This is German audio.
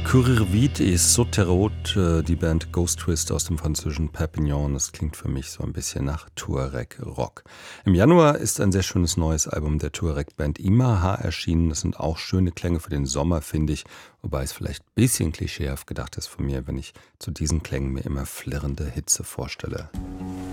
Courir vite et sauter haute, die Band Ghost Twist aus dem französischen Perpignan. Das klingt für mich so ein bisschen nach Tuareg-Rock. Im Januar ist ein sehr schönes neues Album der Tuareg-Band Imaha erschienen. Das sind auch schöne Klänge für den Sommer, finde ich. Wobei es vielleicht ein bisschen klischeehaft gedacht ist von mir, wenn ich zu diesen Klängen mir immer flirrende Hitze vorstelle.